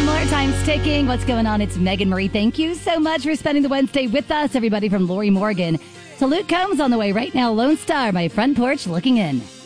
Similar time's ticking. What's going on? It's Megan Marie. Thank you so much for spending the Wednesday with us, everybody from Lori Morgan. So Luke Combs on the way right now. Lone Star, my front porch looking in.